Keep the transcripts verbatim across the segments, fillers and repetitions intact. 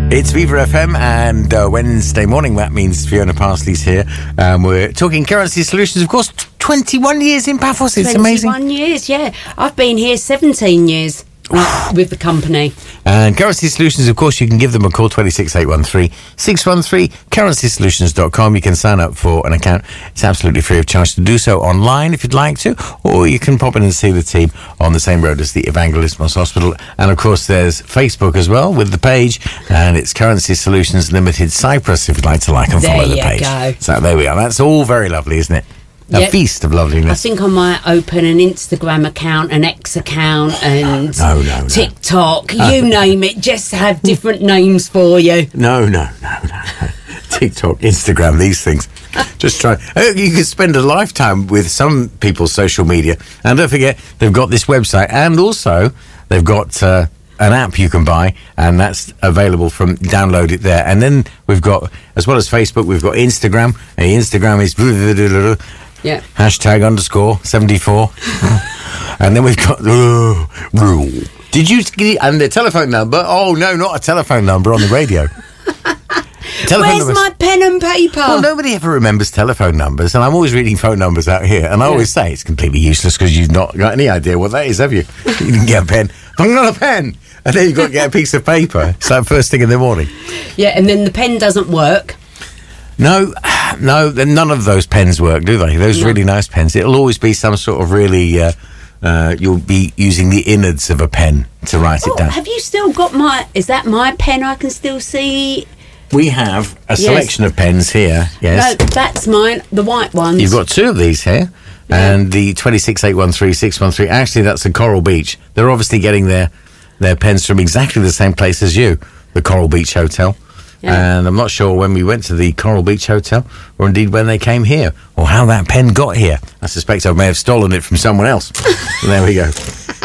It's Viva F M, and uh, Wednesday morning, that means Fiona Parsley's here. Um, we're talking Currency Solutions, of course, t- twenty-one years in Paphos. It's amazing. twenty-one years, yeah. I've been here seventeen years with the company. And Currency Solutions, of course, you can give them a call, two six eight one three, six one three, currency solutions dot com. You can sign up for an account. It's absolutely free of charge to do so online if you'd like to, or you can pop in and see the team on the same road as the Evangelismos Hospital. And, of course, there's Facebook as well with the page, and it's Currency Solutions Limited Cyprus if you'd like to like and follow There the page. you go. So there we are. That's all very lovely, isn't it? A Yep. feast of loveliness. I think I might open an Instagram account, an X account, and No, no, no. TikTok. You name it, just have different names for you. No, no, no, no. TikTok, Instagram, these things. Just try. Uh, You could spend a lifetime with some people's social media. And don't forget, they've got this website. And also, they've got uh, an app you can buy. And that's available from, download it there. And then we've got, as well as Facebook, we've got Instagram. And Instagram is Yeah. hashtag underscore seventy-four. And then we've got uh, rule. Did you get and the telephone number? Oh no, not a telephone number on the radio. Telephone Where's numbers- my pen and paper? Well, nobody ever remembers telephone numbers, and I'm always reading phone numbers out here, and I Yeah. always say it's completely useless because you've not got any idea what that is, have you? You didn't get a pen. I'm not a pen. And then you've got to get a piece of paper. It's like first thing in the morning. Yeah, and then the pen doesn't work. No, no, then none of those pens work, do they? Those No. really nice pens. It'll always be some sort of really, uh, uh, you'll be using the innards of a pen to write Oh, it down. have you still got my... Is that my pen I can still see? We have a Yes. selection of pens here, yes. No, that's mine, the white ones. You've got two of these here, Yeah. and the two six eight one three, six one three, actually that's the Coral Beach. They're obviously getting their, their pens from exactly the same place as you, the Coral Beach Hotel. Yeah. And I'm not sure when we went to the Coral Beach Hotel, or indeed when they came here, or how that pen got here. I suspect I may have stolen it from someone else. There we go.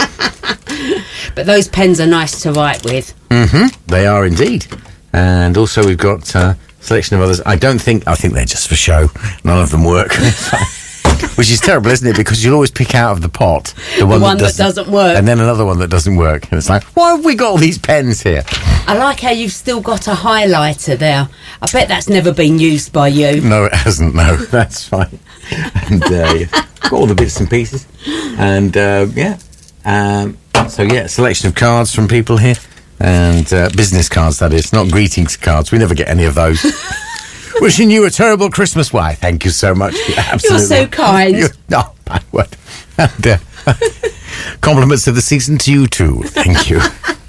But those pens are nice to write with. Mm-hmm. They are indeed. And also we've got uh, a selection of others. I don't think, I think they're just for show. None of them work. Which is terrible, isn't it? Because you'll always pick out of the pot the one, one that, that doesn't, doesn't work. and then another one that doesn't work. And it's like, why have we got all these pens here? I like how you've still got a highlighter there. I bet that's never been used by you. No, it hasn't. No, that's fine. And uh, yeah, got all the bits and pieces. And uh, yeah, um, so yeah, selection of cards from people here, and uh, business cards. That is, not greetings cards. We never get any of those. Wishing you a terrible Christmas. Why? Thank you so much. Absolutely. so kind. You're, oh my word. And, uh, compliments of the season to you too. Thank you.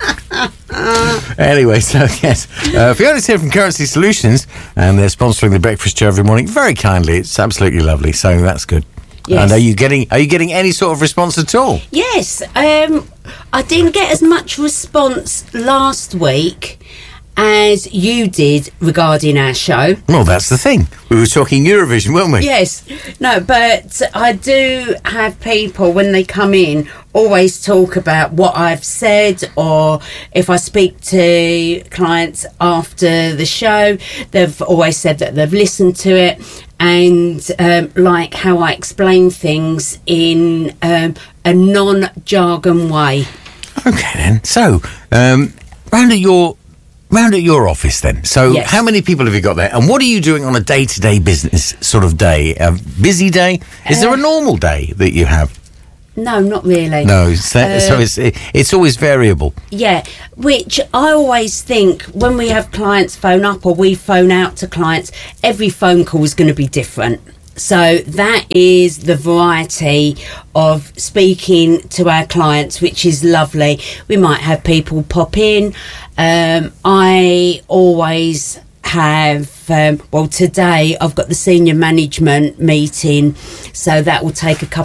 Anyway, so yes, uh, Fiona's here from Currency Solutions, and they're sponsoring the breakfast show every morning very kindly. It's absolutely lovely, so that's good. Yes. And are you getting are you getting any sort of response at all? Yes, um, I didn't get as much response last week as you did regarding our show. Well, that's the thing. We were talking Eurovision, weren't we? Yes, no, but I do have people when they come in always talk about what I've said, or if I speak to clients after the show, they've always said that they've listened to it and um, like how I explain things in um, a non-jargon way. Okay, then. So, um, round at your round at your office, then. So, Yes. how many people have you got there, and what are you doing on a day-to-day business sort of day? A busy day? Is there a normal day that you have? No, not really. No, so, Uh, so it's it, it's always variable. Yeah, which I always think when we have clients phone up or we phone out to clients, every phone call is going to be different. So that is the variety of speaking to our clients, which is lovely. We might have people pop in. Um, I always have, um, well, today I've got the senior management meeting, so that will take a couple